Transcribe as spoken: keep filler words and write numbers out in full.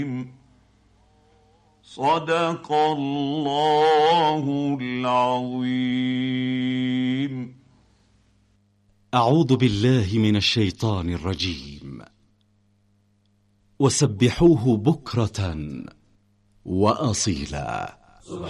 صدق الله العظيم. أعوذ بالله من الشيطان الرجيم. وسبحوه بكرة وأصيلا.